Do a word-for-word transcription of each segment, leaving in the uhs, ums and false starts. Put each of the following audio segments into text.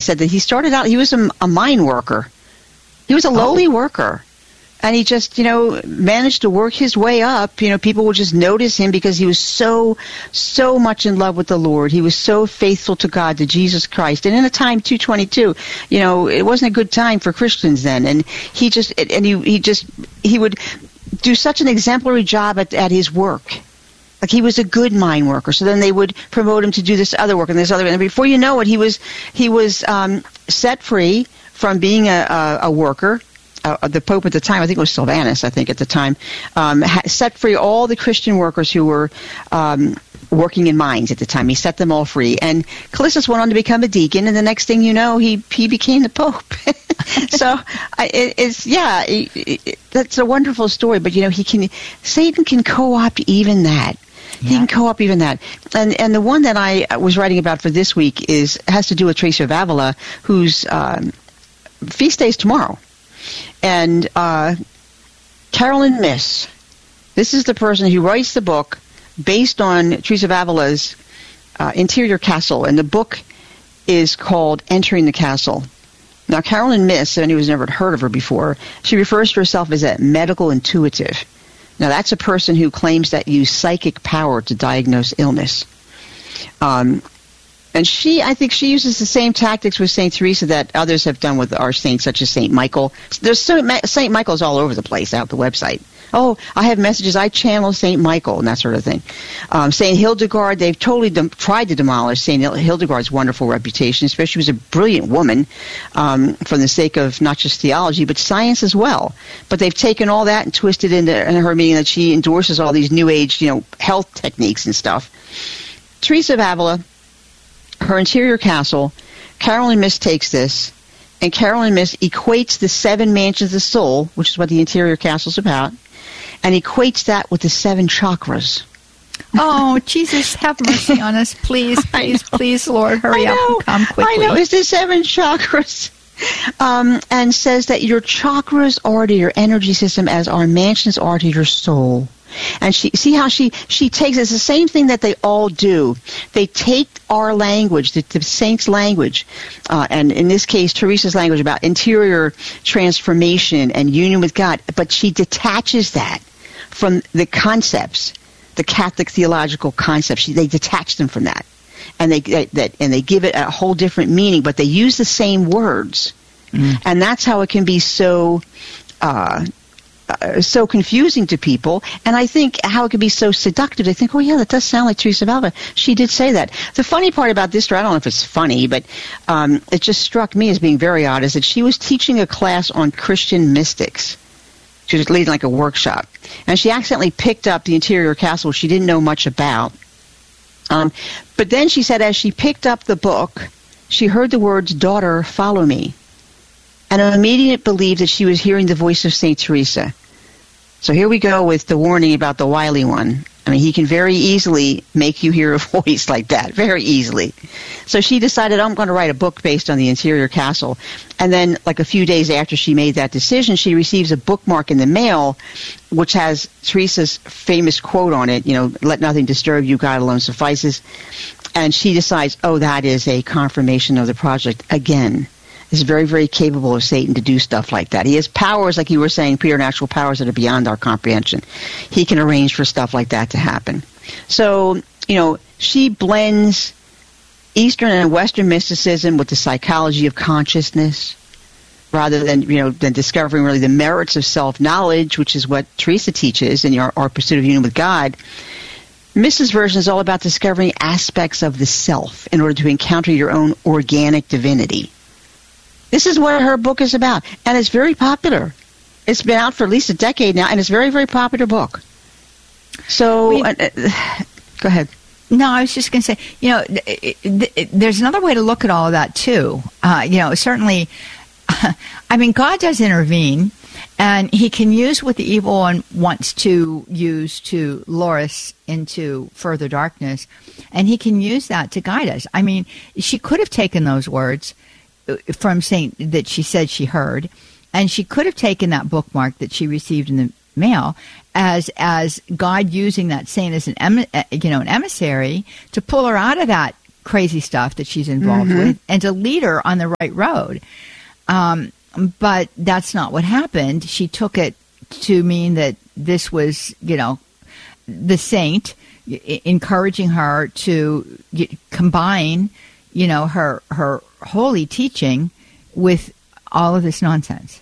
said that he started out, he was a, a mine worker. He was a lowly oh. worker. And he just, you know, managed to work his way up. You know, people would just notice him because he was so, so much in love with the Lord. He was so faithful to God, to Jesus Christ. And in a time, two twenty-two, you know, it wasn't a good time for Christians then. And he just, and he, he just, he would do such an exemplary job at, at his work. Like he was a good mine worker. So then they would promote him to do this other work and this other. And before you know it, he was, he was um, set free from being a, a, a worker. Uh, the Pope at the time, I think it was Sylvanus, I think at the time, um, ha- set free all the Christian workers who were um, working in mines at the time. He set them all free. And Callistus went on to become a deacon, and the next thing you know, he, he became the Pope. so I, it, it's, yeah, it, it, that's a wonderful story. But, you know, he can, Satan can co-opt even that. Yeah. He can co-op even that. And and the one that I was writing about for this week is has to do with Teresa of Avila, whose um, feast day is tomorrow. And uh, Carolyn Myss, this is the person who writes the book based on Teresa of Avila's uh, interior castle. And the book is called Entering the Castle. Now, Carolyn Myss, if anyone's never heard of her before, she refers to herself as a medical intuitive. Now, that's a person who claims that use psychic power to diagnose illness. Um, and she, I think she uses the same tactics with Saint Teresa that others have done with our saints, such as Saint Michael. There's so, Saint Michael's all over the place out the website. Oh, I have messages, I channel Saint Michael, and that sort of thing. Um, Saint Hildegard, they've totally dem- tried to demolish Saint Hildegard's wonderful reputation, especially she was a brilliant woman um, for the sake of not just theology, but science as well. But they've taken all that and twisted into in her, meaning that she endorses all these New Age, you know, health techniques and stuff. Teresa of Avila, her interior castle, Carolyn Myss takes this, and Carolyn Myss equates the seven mansions of the soul, which is what the interior castle is about, and equates that with the seven chakras. Oh, Jesus, have mercy on us. Please, please, please, Lord, hurry up and come quickly. I know, it's the seven chakras. Um, and says that your chakras are to your energy system as our mansions are to your soul. And she see how she, she takes, it's the same thing that they all do. They take our language, the, the saints' language, uh, and in this case, Teresa's language about interior transformation and union with God, but she detaches that from the concepts, the Catholic theological concepts. She, they detach them from that. And they, they that and they give it a whole different meaning, but they use the same words. Mm. And that's how it can be so uh Uh, so confusing to people, and I think how it could be so seductive. They think, oh yeah, that does sound like Teresa of Avila. She did say that. The funny part about this story, I don't know if it's funny, but um, it just struck me as being very odd, is that she was teaching a class on Christian mystics. She was leading like a workshop, and she accidentally picked up the interior castle she didn't know much about. Um, but then she said as she picked up the book, she heard the words, "Daughter, follow me." And immediately believed that she was hearing the voice of Saint Teresa. So here we go with the warning about the wily one. I mean, he can very easily make you hear a voice like that, very easily. So she decided, I'm going to write a book based on the interior castle. And then, like a few days after she made that decision, she receives a bookmark in the mail, which has Teresa's famous quote on it, you know, let nothing disturb you, God alone suffices. And she decides, oh, that is a confirmation of the project again. Is very, very capable of Satan to do stuff like that. He has powers, like you were saying, preternatural powers that are beyond our comprehension. He can arrange for stuff like that to happen. So, you know, she blends Eastern and Western mysticism with the psychology of consciousness, rather than, you know, than discovering really the merits of self-knowledge, which is what Teresa teaches in our, our pursuit of union with God. Miss's version is all about discovering aspects of the self in order to encounter your own organic divinity. This is what her book is about, and it's very popular. It's been out for at least a decade now, and it's a very, very popular book. So, we, uh, go ahead. No, I was just going to say, you know, it, it, it, there's another way to look at all of that, too. Uh, you know, certainly, I mean, God does intervene, and he can use what the evil one wants to use to lure us into further darkness, and he can use that to guide us. I mean, she could have taken those words from Saint that she said she heard, and she could have taken that bookmark that she received in the mail as as God using that saint as an em, you know an emissary to pull her out of that crazy stuff that she's involved mm-hmm. with and to lead her on the right road. Um, but that's not what happened. She took it to mean that this was, you know, the saint encouraging her to combine, you know, her her holy teaching with all of this nonsense.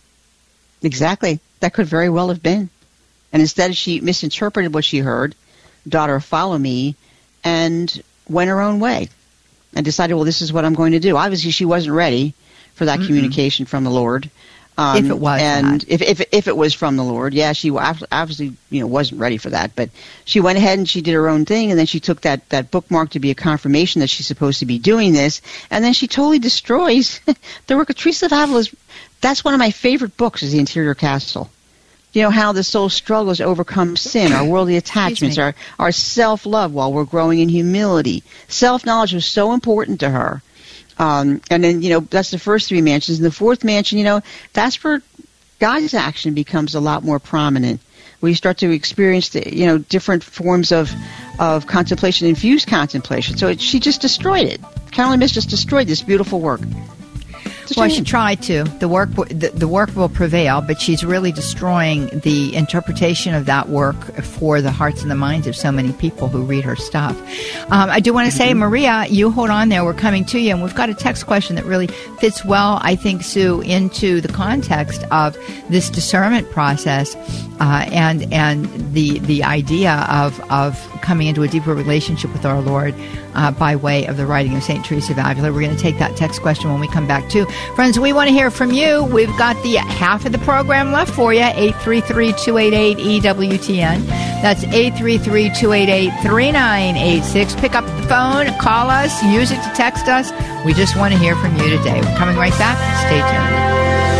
Exactly. That could very well have been. And instead she misinterpreted what she heard, daughter, follow me, and went her own way and decided, well, this is what I'm going to do. Obviously, she wasn't ready for that Mm-mm. communication from the Lord. Um, if it was, and that. if if if it was from the Lord, yeah, she obviously you know wasn't ready for that. But she went ahead and she did her own thing, and then she took that that bookmark to be a confirmation that she's supposed to be doing this, and then she totally destroys the work of Teresa of Avila's. That's one of my favorite books, is The Interior Castle. You know, how the soul struggles to overcome sin, our worldly attachments, our our self-love while we're growing in humility. Self-knowledge was so important to her. Um, and then, you know, that's the first three mansions. And the fourth mansion, you know, that's where God's action becomes a lot more prominent. We start to experience, the, you know, different forms of of contemplation, infused contemplation. So it, she just destroyed it. Caroline Myss just destroyed this beautiful work. Well, she tried to. The work, the, the work will prevail, but she's really destroying the interpretation of that work for the hearts and the minds of so many people who read her stuff. Um, I do want to say, mm-hmm. Maria, you hold on there. We're coming to you, and we've got a text question that really fits well, I think, Sue, into the context of this discernment process uh, and and the the idea of of coming into a deeper relationship with our Lord uh, by way of the writing of Saint Teresa of Avila. We're going to take that text question when we come back, too. Friends, we want to hear from you. We've got the half of the program left for you, eight three three, two eight eight, E W T N. That's eight three three, two eight eight, three nine eight six. Pick up the phone, call us, use it to text us. We just want to hear from you today. We're coming right back. Stay tuned.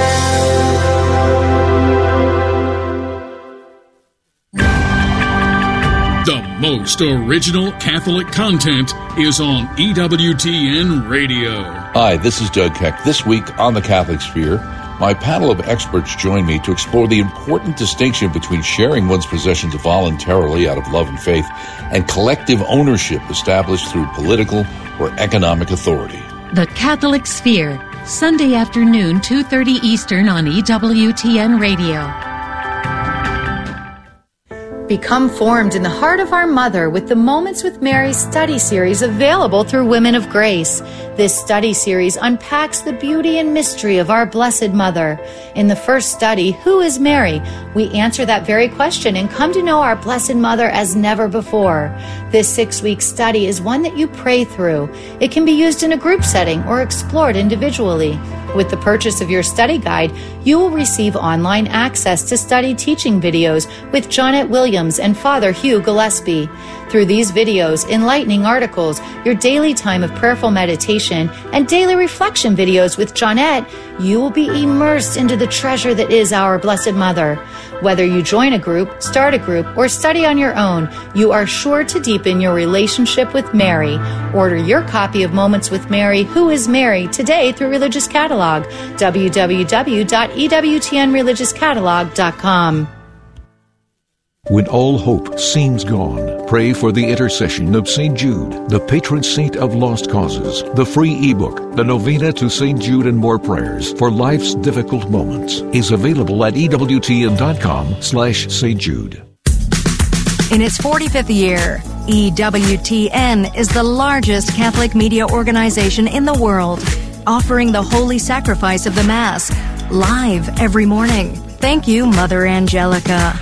The most original Catholic content is on E W T N Radio. Hi, this is Doug Keck. This week on The Catholic Sphere, my panel of experts join me to explore the important distinction between sharing one's possessions voluntarily out of love and faith and collective ownership established through political or economic authority. The Catholic Sphere, Sunday afternoon, two thirty Eastern on E W T N Radio. Become formed in the heart of our Mother with the Moments with Mary study series available through Women of Grace. This study series unpacks the beauty and mystery of our Blessed Mother. In the first study, Who is Mary? We answer that very question and come to know our Blessed Mother as never before. This six-week study is one that you pray through. It can be used in a group setting or explored individually. With the purchase of your study guide, you will receive online access to study teaching videos with Jonette Williams and Father Hugh Gillespie. Through these videos, enlightening articles, your daily time of prayerful meditation, and daily reflection videos with Jonette, you will be immersed into the treasure that is our Blessed Mother. Whether you join a group, start a group, or study on your own, you are sure to deepen your relationship with Mary. Order your copy of Moments with Mary, Who is Mary, today through Religious Catalog, w w w dot e w t n religious catalog dot com. When all hope seems gone, pray for the intercession of Saint Jude, the patron saint of lost causes. The free ebook, The Novena to Saint Jude and More Prayers for Life's Difficult Moments, is available at E W T N dot com slash Saint Jude. In its forty-fifth year, E W T N is the largest Catholic media organization in the world, offering the holy sacrifice of the Mass live every morning. Thank you, Mother Angelica.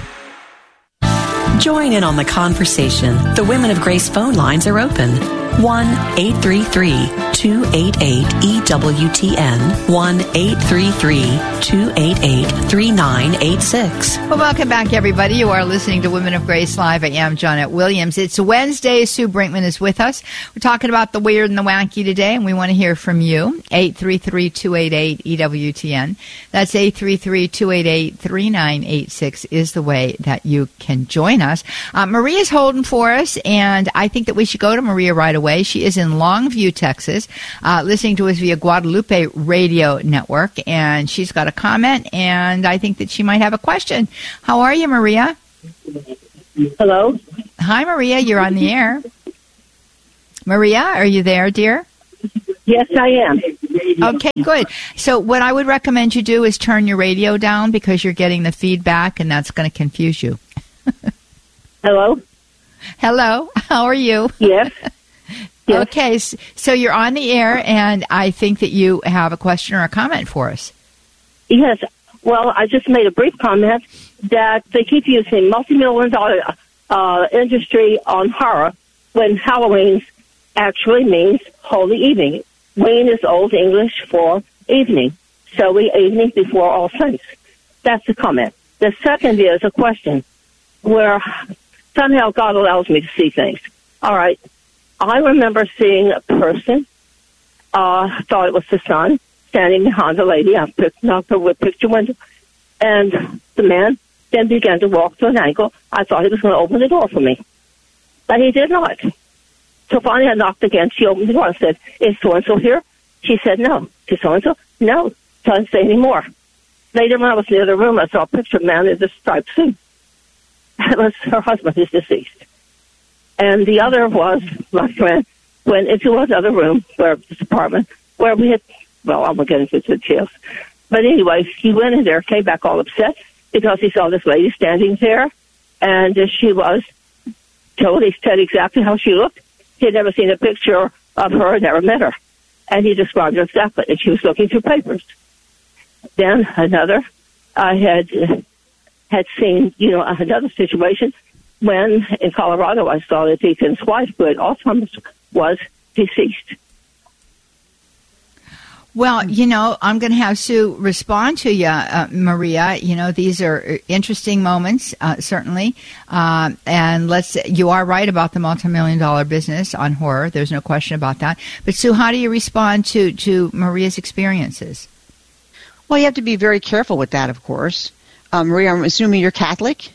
Join in on the conversation. The Women of Grace phone lines are open. one eight three three, two eight eight, E W T N. one eight three three, two eight eight, three nine eight six. Well, welcome back, everybody. You are listening to Women of Grace Live. I am Jonette Williams. It's Wednesday. Sue Brinkman is with us. We're talking about the weird and the wacky today, and we want to hear from you. eight three three, two eight eight, E W T N. That's eight three three, two eight eight, three nine eight six is the way that you can join us. Uh, Maria's holding for us, and I think that we should go to Maria right away. She is in Longview, Texas, uh, listening to us via Guadalupe Radio Network, and she's got a comment, and I think that she might have a question. How are you, Maria? Hello? Hi, Maria. You're on the air. Maria, are you there, dear? Yes, I am. Okay, good. So what I would recommend you do is turn your radio down because you're getting the feedback, and that's going to confuse you. Hello? Hello. How are you? Yes. Yes. Okay, so you're on the air, and I think that you have a question or a comment for us. Yes. Well, I just made a brief comment that they keep using multi-million dollar uh, industry on horror when Halloween actually means holy evening. Wayne is Old English for evening. So we evening before All Saints. That's the comment. The second is a question where somehow God allows me to see things. All right. I remember seeing a person, uh, thought it was the son, standing behind the lady. I picked up her with picture window. And the man then began to walk to an angle. I thought he was going to open the door for me. But he did not. So finally I knocked again. She opened the door and said, is so-and-so here? She said, no. Is so-and-so? No. So I didn't say any more. Later when I was near the room, I saw a picture of a man in this striped suit. It was her husband who's deceased. And the other was my friend went into another room, where this apartment, where we had, well, I won't get into the details. But anyway, he went in there, came back all upset because he saw this lady standing there, and uh, she was told, he said exactly how she looked. He had never seen a picture of her, never met her. And he described her exactly, and she was looking through papers. Then another, I had uh, had seen, you know, another situation when in Colorado I saw the deacon's wife, who had Alzheimer's, was deceased. Well, you know, I'm going to have Sue respond to you, uh, Maria. You know, these are interesting moments, uh, certainly. Uh, and let's, you are right about the multi-million dollar business on horror. There's no question about that. But Sue, how do you respond to, to Maria's experiences? Well, you have to be very careful with that, of course. Um, Maria, I'm assuming you're Catholic?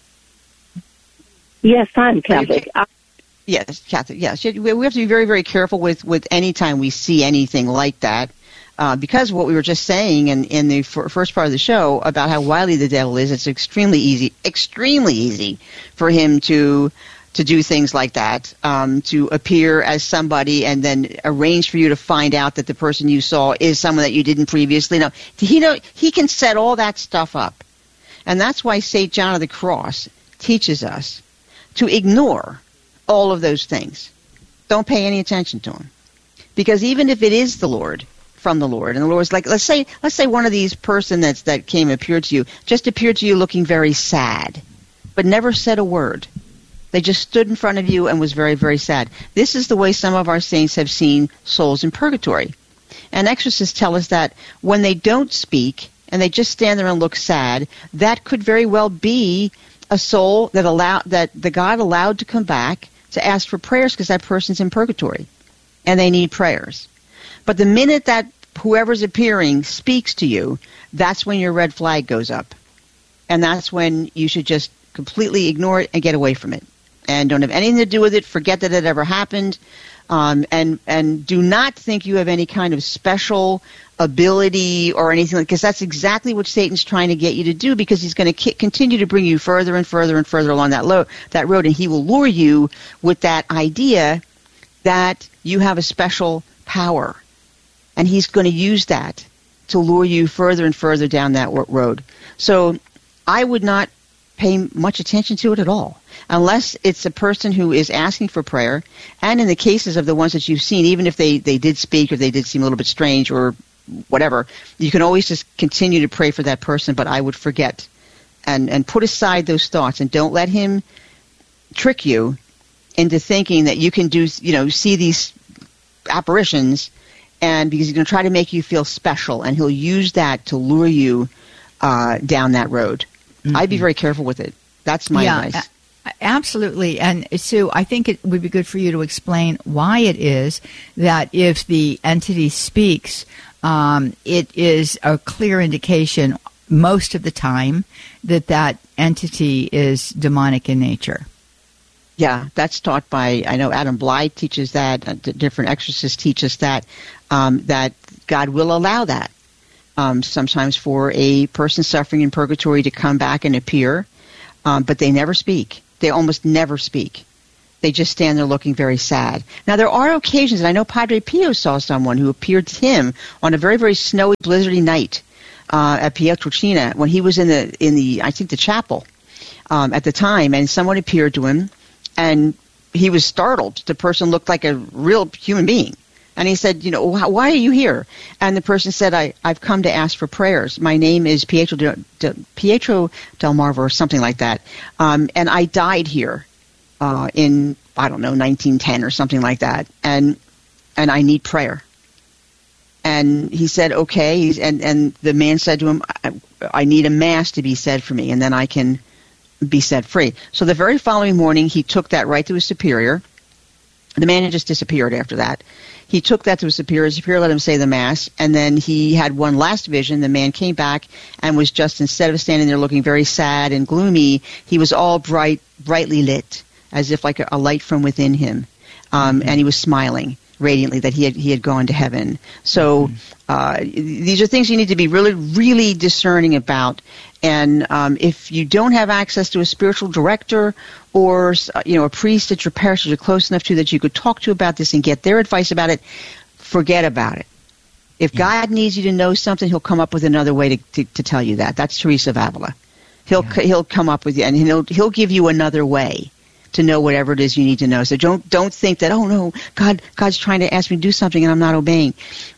Yes, I'm Catholic. I- yes, Catholic, yes. We have to be very, very careful with, with any time we see anything like that. Uh, because what we were just saying in, in the f- first part of the show about how wily the devil is, it's extremely easy, extremely easy for him to to do things like that, um, to appear as somebody and then arrange for you to find out that the person you saw is someone that you didn't previously know. He know he can set all that stuff up, and that's why Saint John of the Cross teaches us to ignore all of those things. Don't pay any attention to him, because even if it is the Lord, from the Lord, and the Lord's like, let's say, let's say one of these person that's that came appeared to you just appeared to you looking very sad, but never said a word. They just stood in front of you and was very, very sad. This is the way some of our saints have seen souls in purgatory. And exorcists tell us that when they don't speak and they just stand there and look sad, that could very well be a soul that allow that the God allowed to come back to ask for prayers because that person's in purgatory and they need prayers. But the minute that whoever's appearing speaks to you, that's when your red flag goes up. And that's when you should just completely ignore it and get away from it. And don't have anything to do with it. Forget that it ever happened. Um, and, and do not think you have any kind of special ability or anything, because that's exactly what Satan's trying to get you to do, because he's going to ki- continue to bring you further and further and further along that, lo- that road. And he will lure you with that idea that you have a special power. And he's going to use that to lure you further and further down that road. So I would not pay much attention to it at all, unless it's a person who is asking for prayer. And in the cases of the ones that you've seen, even if they, they did speak or they did seem a little bit strange or whatever, you can always just continue to pray for that person, but I would forget and, and put aside those thoughts and don't let him trick you into thinking that you can do, you know, see these apparitions, and because he's going to try to make you feel special, and he'll use that to lure you uh, down that road. Mm-hmm. I'd be very careful with it. That's my yeah, advice. A- absolutely. And Sue, I think it would be good for you to explain why it is that if the entity speaks, um, it is a clear indication most of the time that that entity is demonic in nature. Yeah, that's taught by, I know Adam Blythe teaches that, uh, different exorcists teach us that, um, that God will allow that um, sometimes for a person suffering in purgatory to come back and appear, um, but they never speak. They almost never speak. They just stand there looking very sad. Now, there are occasions, and I know Padre Pio saw someone who appeared to him on a very, very snowy, blizzardy night uh, at Pietrelcina when he was in the, in the I think, the chapel um, at the time, and someone appeared to him, and he was startled. The person looked like a real human being. And he said, you know, why are you here? And the person said, I, I've come to ask for prayers. My name is Pietro, de, de, Pietro del Marvo or something like that. Um, and I died here uh, in, I don't know, nineteen ten or something like that. And and I need prayer. And he said, okay. He's, and, and the man said to him, I, I need a mass to be said for me, and then I can be set free. So the very following morning, he took that right to his superior. The man had just disappeared after that. He took that to his superior. His superior let him say the Mass, and then he had one last vision. The man came back and was just, instead of standing there looking very sad and gloomy, he was all bright, brightly lit, as if like a, a light from within him. Um, and he was smiling radiantly that he had he had gone to heaven. So uh, these are things you need to be really, really discerning about. And um, if you don't have access to a spiritual director or you know a priest at your parish that you're close enough to that you could talk to about this and get their advice about it, forget about it. If yeah. God needs you to know something, He'll come up with another way to, to, to tell you that. That's Teresa of Avila. He'll yeah. He'll come up with you, and he'll He'll give you another way to know whatever it is you need to know. So don't don't think that, oh no, God God's trying to ask me to do something and I'm not obeying.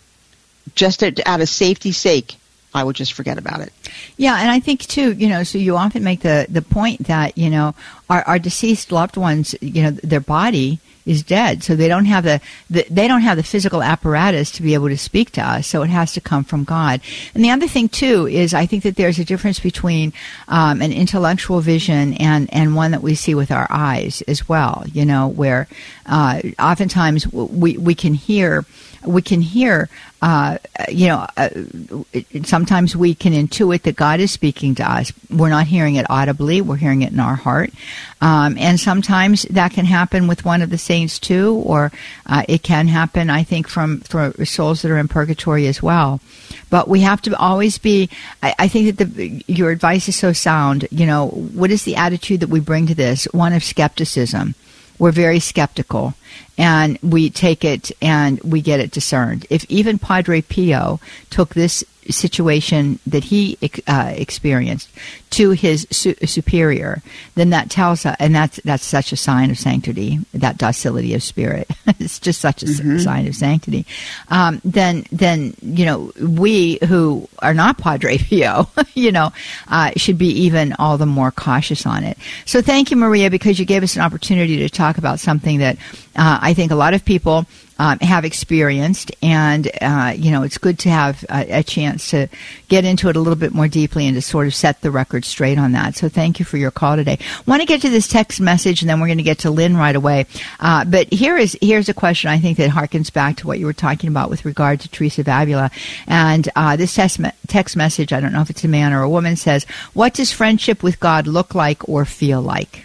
Just out of safety's sake, I would just forget about it. Yeah, and I think too, you know, so you often make the, the point that, you know, our, our deceased loved ones, you know, their body is dead, so they don't have the, the they don't have the physical apparatus to be able to speak to us, so it has to come from God. And the other thing too is I think that there's a difference between um, an intellectual vision and and one that we see with our eyes as well, you know, where uh, oftentimes we we can hear we can hear uh, you know uh, sometimes we can intuit that God is speaking to us. We're not hearing it audibly, we're hearing it in our heart. Um, and sometimes that can happen with one of the saints too, or uh, it can happen, I think, from, from souls that are in purgatory as well. But we have to always be, I, I think that the, your advice is so sound. You know, what is the attitude that we bring to this? One of skepticism. We're very skeptical, and we take it and we get it discerned. If even Padre Pio took this situation that he uh, experienced to his su- superior, then that tells us, and that's that's such a sign of sanctity, that docility of spirit. It's just such a mm-hmm. s- sign of sanctity. Um, then, then you know, we who are not Padre Pio, you know, uh, should be even all the more cautious on it. So, thank you, Maria, because you gave us an opportunity to talk about something that uh, I think a lot of people Um, have experienced, and uh, you know, it's good to have a, a chance to get into it a little bit more deeply and to sort of set the record straight on that. So thank you for your call today. I want to get to this text message, and then we're going to get to Lynn right away. Uh, but here is here's a question I think that harkens back to what you were talking about with regard to Teresa of Avila. And uh, this text, me- text message, I don't know if it's a man or a woman, says, "What does friendship with God look like or feel like?"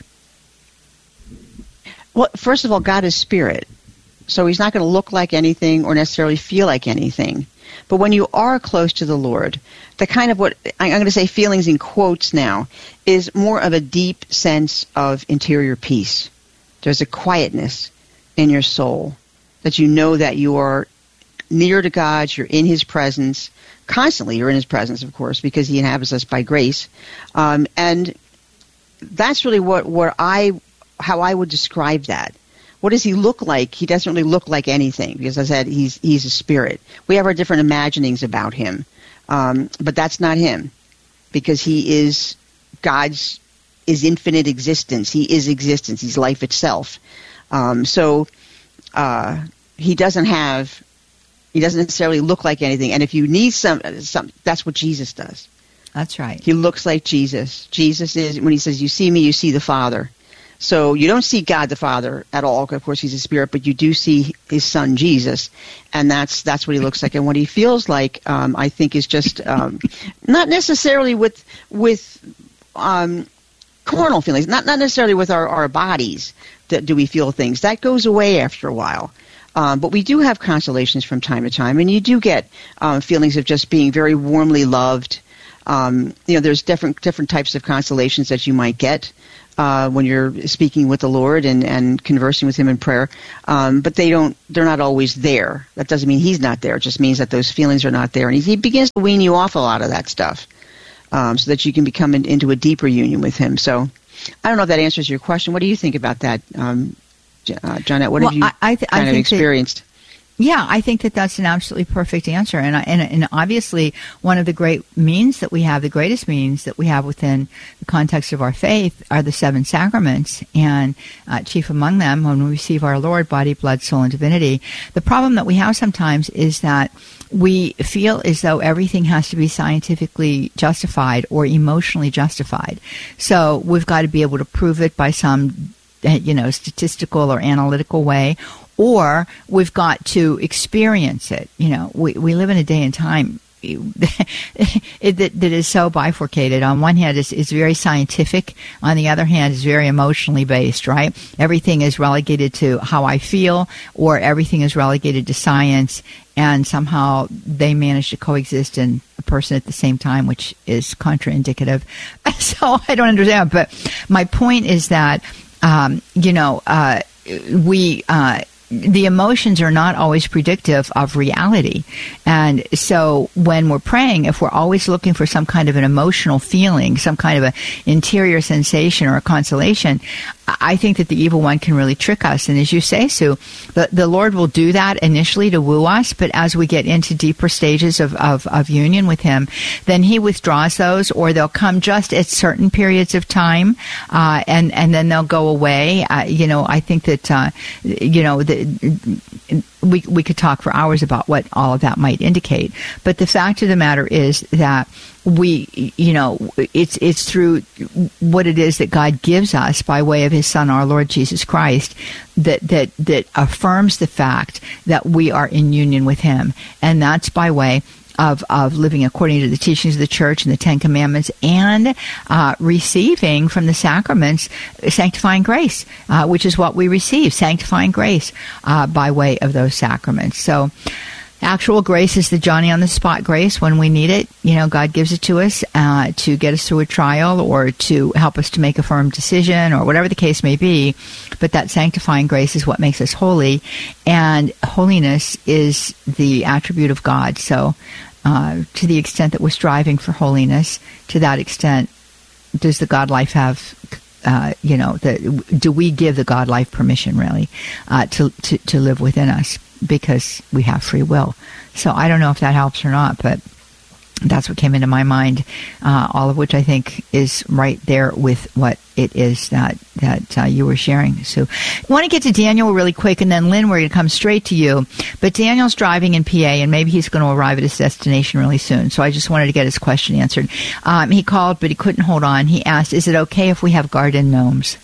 Well, first of all, God is spirit. So He's not going to look like anything or necessarily feel like anything. But when you are close to the Lord, the kind of what, I'm going to say feelings in quotes now, is more of a deep sense of interior peace. There's a quietness in your soul that you know that you are near to God, you're in His presence. Constantly you're in His presence, of course, because He inhabits us by grace. Um, and that's really what, what I, how I would describe that. What does He look like? He doesn't really look like anything, because as I said, he's he's a spirit. We have our different imaginings about Him, um, but that's not Him, because He is God's is infinite existence. He is existence. He's life itself. Um, so uh, He doesn't have, He doesn't necessarily look like anything. And if you need some, some, that's what Jesus does. That's right. He looks like Jesus. Jesus is, when He says, "You see me, you see the Father." So you don't see God the Father at all. Of course, He's a spirit, but you do see His Son, Jesus, and that's that's what He looks like. And what He feels like, um, I think, is just um, not necessarily with with um, carnal feelings, not not necessarily with our, our bodies that do we feel things. That goes away after a while. Um, but we do have consolations from time to time, and you do get um, feelings of just being very warmly loved. Um, you know, there's different different types of constellations that you might get uh, when you're speaking with the Lord and, and conversing with Him in prayer. Um, but they don't, they're not always there. That doesn't mean He's not there. It just means that those feelings are not there. And He, he begins to wean you off a lot of that stuff um, so that you can become in, into a deeper union with Him. So I don't know if that answers your question. What do you think about that, um, uh, Johnette? What well, have you I, I th- kind I of think experienced? That- Yeah, I think that that's an absolutely perfect answer. And, and, and obviously, one of the great means that we have, the greatest means that we have within the context of our faith are the seven sacraments. And uh, chief among them, when we receive our Lord, body, blood, soul, and divinity. The problem that we have sometimes is that we feel as though everything has to be scientifically justified or emotionally justified. So we've got to be able to prove it by some, you know, statistical or analytical way. Or we've got to experience it. You know, we, we live in a day and time it, that, that is so bifurcated. On one hand, it's, it's very scientific. On the other hand, it's very emotionally based, right? Everything is relegated to how I feel, or everything is relegated to science, and somehow they manage to coexist in a person at the same time, which is contraindicative. So I don't understand. But my point is that, um, you know, uh, we... Uh, the emotions are not always predictive of reality. And so when we're praying, if we're always looking for some kind of an emotional feeling, some kind of an interior sensation or a consolation, I think that the evil one can really trick us. And as you say, Sue, the, the Lord will do that initially to woo us, but as we get into deeper stages of, of, of union with Him, then He withdraws those, or they'll come just at certain periods of time, uh, and, and then they'll go away. Uh, you know, I think that, uh, you know, the, we, we could talk for hours about what all of that might indicate. But the fact of the matter is that we, you know, it's it's through what it is that God gives us by way of His Son, our Lord Jesus Christ, that that that affirms the fact that we are in union with Him, and that's by way of of living according to the teachings of the Church and the Ten Commandments, and uh, receiving from the sacraments sanctifying grace, uh, which is what we receive, sanctifying grace uh, by way of those sacraments. So. Actual grace is the Johnny-on-the-spot grace when we need it. You know, God gives it to us uh, to get us through a trial or to help us to make a firm decision or whatever the case may be. But that sanctifying grace is what makes us holy, and holiness is the attribute of God. So uh, to the extent that we're striving for holiness, to that extent, does the God life have... Uh, you know, the, do we give the God life permission, really, uh, to, to to live within us, because we have free will? So I don't know if that helps or not, but that's what came into my mind, uh, all of which I think is right there with what it is that, that uh, you were sharing. So I want to get to Daniel really quick, and then Lynn, we're going to come straight to you. But Daniel's driving in P A, and maybe he's going to arrive at his destination really soon. So I just wanted to get his question answered. Um, he called, but he couldn't hold on. He asked, is it okay if we have garden gnomes?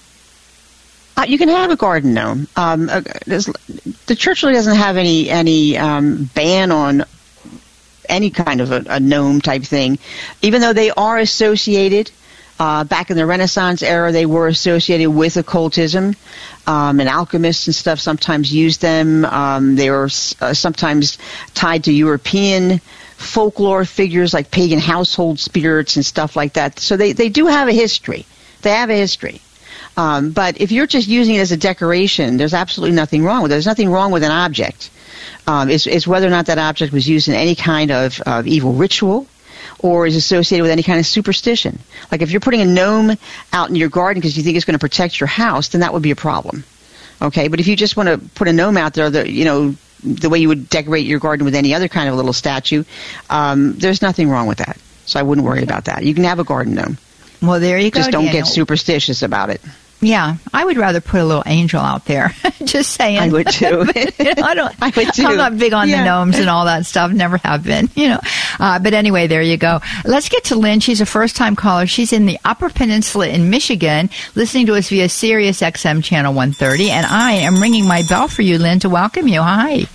Uh, you can have a garden gnome. Um, uh, the church really doesn't have any, any um, ban on any kind of a, a gnome type thing, even though they are associated. Uh, back in the Renaissance era, they were associated with occultism, um, and alchemists and stuff sometimes used them. Um, they were uh, sometimes tied to European folklore figures like pagan household spirits and stuff like that. So they, they do have a history. They have a history. Um, but if you're just using it as a decoration, there's absolutely nothing wrong with it. There's nothing wrong with an object. Um, it's, it's whether or not that object was used in any kind of, of evil ritual or is associated with any kind of superstition. Like if you're putting a gnome out in your garden because you think it's going to protect your house, then that would be a problem. Okay, but if you just want to put a gnome out there, that, you know, the way you would decorate your garden with any other kind of little statue, um, there's nothing wrong with that. So I wouldn't worry about that. You can have a garden gnome. Well, there you go, Just don't Daniel. get superstitious about it. Yeah, I would rather put a little angel out there. Just saying. I would too. But, you know, I don't. I would too. I'm not big on yeah. the gnomes and all that stuff. Never have been. You know. Uh, but anyway, there you go. Let's get to Lynn. She's a first-time caller. She's in the Upper Peninsula in Michigan, listening to us via Sirius X M channel one thirty. And I am ringing my bell for you, Lynn, to welcome you. Hi.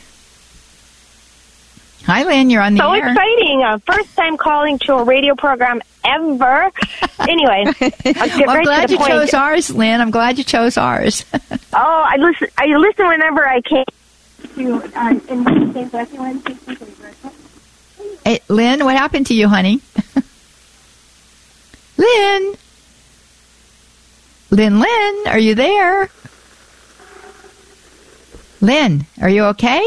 Hi, Lynn. You're on the so air. So exciting. Uh, first time calling to a radio program ever. Anyway, I'll get well, right I'm glad to the you point. chose ours, Lynn. I'm glad you chose ours. oh, I listen. I listen whenever I can. To uh, in Wednesday, Wednesday, Wednesday, Hey, Lynn, what happened to you, honey? Lynn? Lynn, Lynn, are you there? Lynn, are you okay?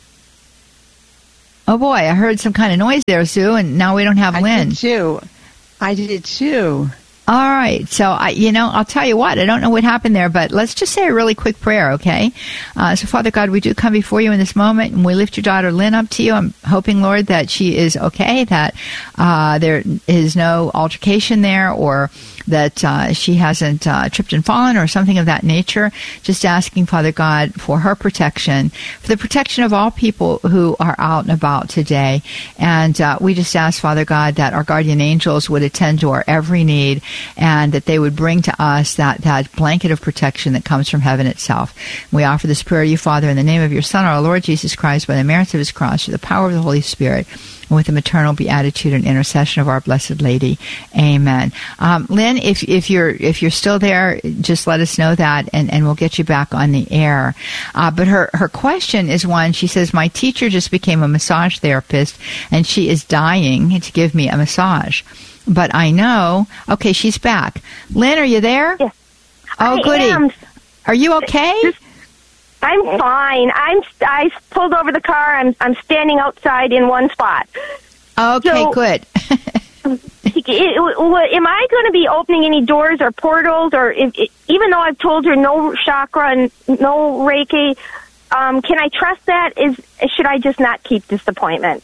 Oh, boy, I heard some kind of noise there, Sue, and now we don't have I Lynn. I did, too. I did, too. All right. So, I, you know, I'll tell you what. I don't know what happened there, but let's just say a really quick prayer, okay? Uh, so, Father God, we do come before you in this moment, and we lift your daughter Lynn up to you. I'm hoping, Lord, that she is okay, that uh, there is no altercation there, or that uh, she hasn't uh, tripped and fallen or something of that nature. Just asking, Father God, for her protection, for the protection of all people who are out and about today. And uh, we just ask, Father God, that our guardian angels would attend to our every need, and that they would bring to us that, that blanket of protection that comes from heaven itself. We offer this prayer to you, Father, in the name of your Son, our Lord Jesus Christ, by the merits of his cross, through the power of the Holy Spirit, and with the maternal beatitude and intercession of our Blessed Lady. Amen. Um, Lynn, if, if you're if you're still there, just let us know that, and, and we'll get you back on the air. Uh, but her, her question is one, she says, my teacher just became a massage therapist, and she is dying to give me a massage. But I know, okay, she's back. Lynn, are you there? Yes. Oh, I goody. am. Are you okay? I'm fine. I'm. I pulled over the car. I'm. I'm standing outside in one spot. Okay, so, good. it, it, am I going to be opening any doors or portals, or if, it, even though I've told her no chakra and no Reiki, um, can I trust that? Is should I just not keep this appointment?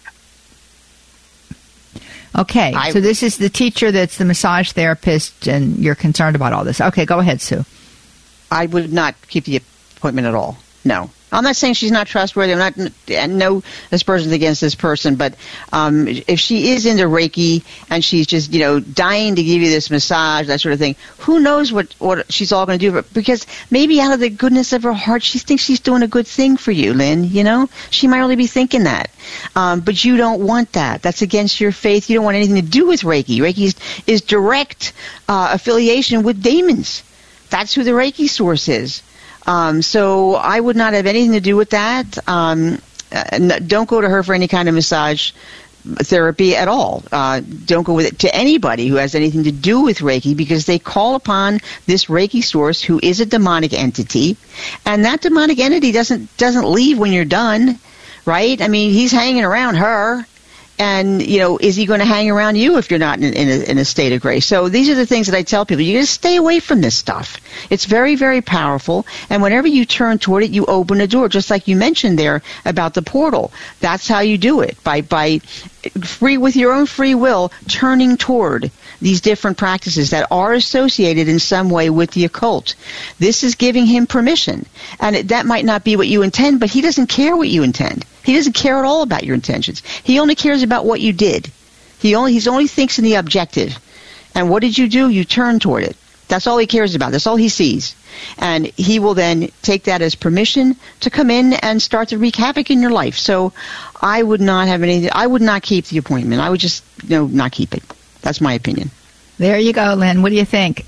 Okay, I, so this is the teacher that's the massage therapist, and you're concerned about all this. Okay, go ahead, Sue. I would not keep the appointment at all. No. I'm not saying she's not trustworthy. I'm not, and no aspersions against this person, but um, if she is into Reiki and she's just, you know, dying to give you this massage, that sort of thing, who knows what, what she's all going to do? Because maybe out of the goodness of her heart, she thinks she's doing a good thing for you, Lynn, you know? She might really be thinking that. Um, but you don't want that. That's against your faith. You don't want anything to do with Reiki. Reiki is, is direct uh, affiliation with demons. That's who the Reiki source is. Um, so I would not have anything to do with that. Um, uh, don't go to her for any kind of massage therapy at all. Uh, don't go with it to anybody who has anything to do with Reiki, because they call upon this Reiki source, who is a demonic entity, and that demonic entity doesn't doesn't leave when you're done, right? I mean, he's hanging around her. And, you know, is he going to hang around you if you're not in, in, a, in a state of grace? So these are the things that I tell people. You got to stay away from this stuff. It's very, very powerful. And whenever you turn toward it, you open a door, just like you mentioned there about the portal. That's how you do it, by by free with your own free will, turning toward these different practices that are associated in some way with the occult. This is giving him permission. And it, that might not be what you intend, but he doesn't care what you intend. He doesn't care at all about your intentions. He only cares about what you did. He only he only thinks in the objective. And what did you do? You turn toward it. That's all he cares about. That's all he sees. And he will then take that as permission to come in and start to wreak havoc in your life. So I would not have anything. I would not keep the appointment. I would just, you know, not keep it. That's my opinion. There you go, Lynn. What do you think?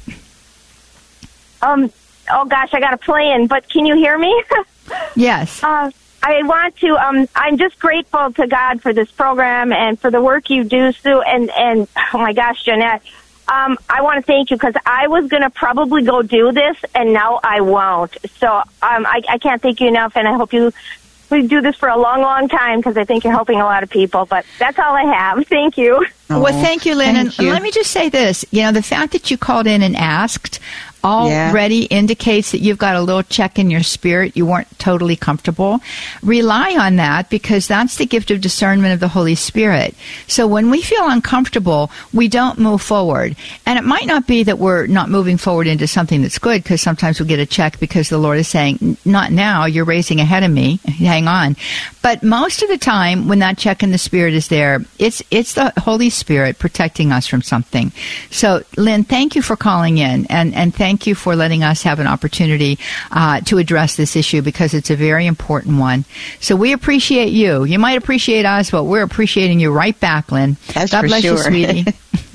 Um. Oh gosh, I got a plan. But can you hear me? Yes. Uh, I want to, um, I'm just grateful to God for this program and for the work you do, Sue, and, and oh my gosh, Jeanette, um, I want to thank you, because I was going to probably go do this, and now I won't. So um, I, I can't thank you enough, and I hope you we do this for a long, long time, because I think you're helping a lot of people. But that's all I have. Thank you. Oh, well, thank you, Lynn. Thank and you. Let me just say this. You know, the fact that you called in and asked already yeah. indicates that you've got a little check in your spirit. You weren't totally comfortable. Rely on that, because that's the gift of discernment of the Holy Spirit. So when we feel uncomfortable, we don't move forward. And it might not be that we're not moving forward into something that's good, because sometimes we get a check because the Lord is saying, not now, you're raising ahead of me. Hang on. But most of the time, when that check in the spirit is there, it's it's the Holy Spirit protecting us from something. So, Lynn, thank you for calling in, and, and thank you for letting us have an opportunity uh, to address this issue, because it's a very important one. So we appreciate you. You might appreciate us, but we're appreciating you right back, Lynn. That's God for bless sure. you, sweetie.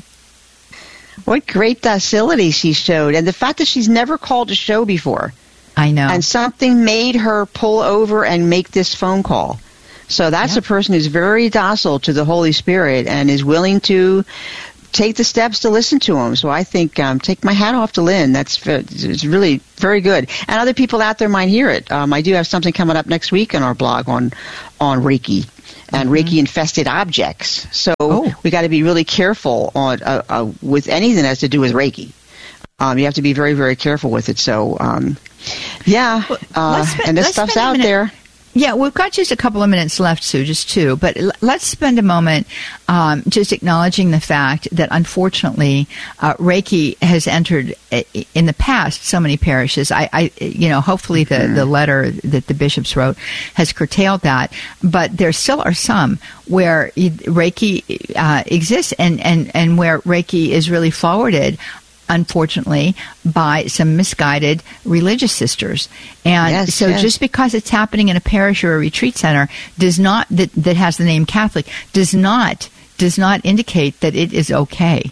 What great docility she showed, and the fact that she's never called a show before. I know. And something made her pull over and make this phone call. So that's yep. a person who's very docile to the Holy Spirit and is willing to take the steps to listen to them. So I think um, take my hat off to Lynn. That's it's really very good. And other people out there might hear it. Um, I do have something coming up next week on our blog on on Reiki and mm-hmm. Reiki infested objects. So oh. we got to be really careful on uh, uh, with anything that has to do with Reiki. Um, you have to be very, very careful with it. So, um, yeah, uh, spend, and this stuff's out there. Yeah, we've got just a couple of minutes left, Sue, just two. But l- let's spend a moment um, just acknowledging the fact that, unfortunately, uh, Reiki has entered uh, in the past so many parishes. I, I you know, hopefully the, mm-hmm. the letter that the bishops wrote has curtailed that. But there still are some where Reiki uh, exists and, and, and where Reiki is really forwarded, unfortunately, by some misguided religious sisters. And yes, so yes. just because it's happening in a parish or a retreat center does not, that, that has the name Catholic, does not, does not indicate that it is okay.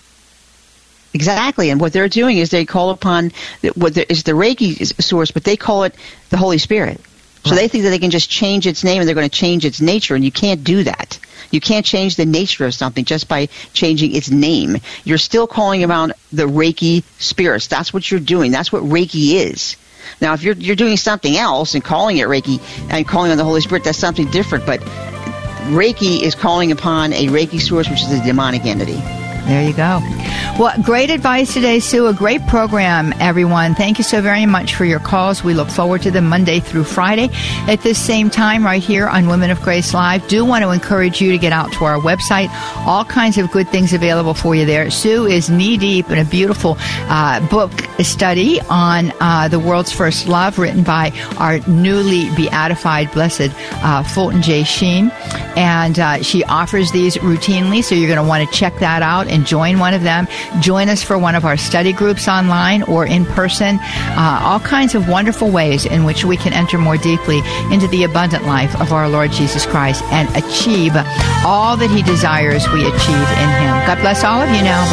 Exactly. And what they're doing is they call upon what is the Reiki source, but they call it the Holy Spirit. So right. they think that they can just change its name and they're going to change its nature, and you can't do that. You can't change the nature of something just by changing its name. You're still calling around the Reiki spirits. That's what you're doing. That's what Reiki is. Now, if you're you're doing something else and calling it Reiki and calling on the Holy Spirit, that's something different. But Reiki is calling upon a Reiki source, which is a demonic entity. There you go. Well, great advice today, Sue. A great program, everyone. Thank you so very much for your calls. We look forward to them Monday through Friday at this same time right here on Women of Grace Live. Do want to encourage you to get out to our website. All kinds of good things available for you there. Sue is knee-deep in a beautiful uh, book study on uh, the world's first love, written by our newly beatified, blessed uh, Fulton J. Sheen. And uh, she offers these routinely, so you're going to want to check that out and join one of them. Join us for one of our study groups online or in person. Uh, all kinds of wonderful ways in which we can enter more deeply into the abundant life of our Lord Jesus Christ and achieve all that He desires we achieve in Him. God bless all of you now.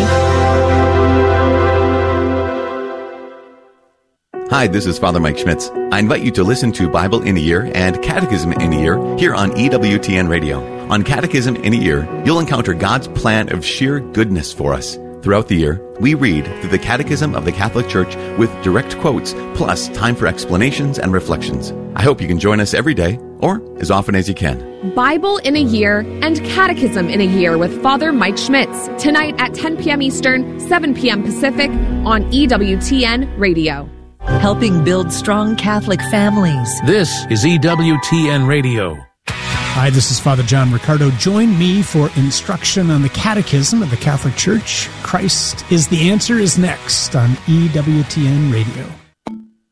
Bye-bye. Hi, this is Father Mike Schmitz. I invite you to listen to Bible in a Year and Catechism in a Year here on E W T N Radio. On Catechism in a Year, you'll encounter God's plan of sheer goodness for us. Throughout the year, we read through the Catechism of the Catholic Church with direct quotes, plus time for explanations and reflections. I hope you can join us every day, or as often as you can. Bible in a Year and Catechism in a Year with Father Mike Schmitz, tonight at ten p.m. Eastern, seven p.m. Pacific, on E W T N Radio. Helping build strong Catholic families. This is E W T N Radio. Hi, this is Father John Riccardo. Join me for instruction on the Catechism of the Catholic Church. Christ is the Answer is next on E W T N Radio.